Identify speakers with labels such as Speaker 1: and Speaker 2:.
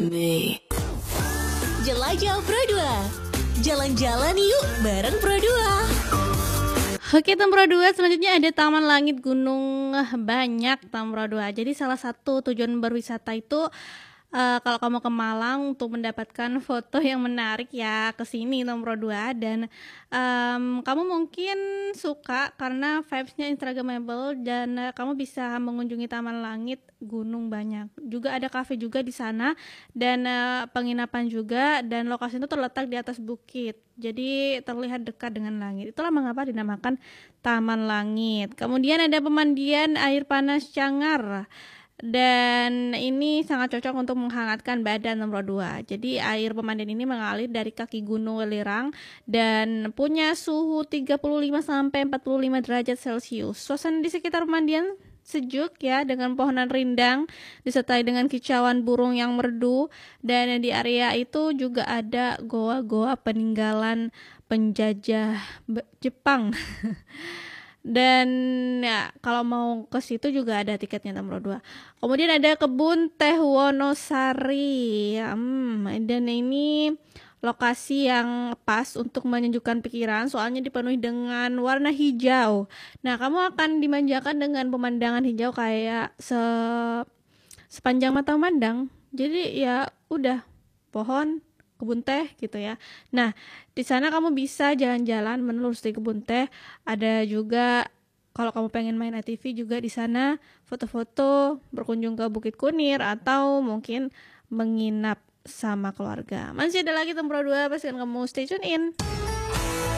Speaker 1: me. Jelajah Pro 2. Jalan-jalan yuk bareng Pro 2.
Speaker 2: Oke, Tam Pro 2, selanjutnya ada Taman Langit Gunung Banyak, Tam Pro 2. Jadi salah satu tujuan berwisata itu kalau kamu ke Malang untuk mendapatkan foto yang menarik ya ke sini Tam Pro 2. Dan kamu mungkin suka karena vibes-nya instagramable dan kamu bisa mengunjungi Taman Langit Gunung Banyak. Juga ada cafe juga di sana dan penginapan juga, dan lokasi itu terletak di atas bukit. Jadi terlihat dekat dengan langit. Itulah mengapa dinamakan Taman Langit. Kemudian ada pemandian air panas Cangar. Dan ini sangat cocok untuk menghangatkan badan nomor 2. Jadi air pemandian ini mengalir dari kaki Gunung Welirang dan punya suhu 35 sampai 45 derajat Celcius. Suasana di sekitar pemandian sejuk ya, dengan pohonan rindang disertai dengan kicauan burung yang merdu, dan di area itu juga ada goa-goa peninggalan penjajah Jepang. Dan ya, kalau mau ke situ juga ada tiketnya nomor 2. Kemudian ada kebun teh Wonosari. Dan ini lokasi yang pas untuk menyejukkan pikiran, soalnya dipenuhi dengan warna hijau. Nah, kamu akan dimanjakan dengan pemandangan hijau kayak sepanjang mata memandang. Jadi ya udah, pohon, kebun teh gitu ya. Nah, di sana kamu bisa jalan-jalan menelusuri kebun teh. Ada juga kalau kamu pengen main ATV juga di sana, foto-foto, berkunjung ke Bukit Kunir, atau mungkin menginap sama keluarga. Masih ada lagi Tam Pro 2, pastikan kamu stay tune in.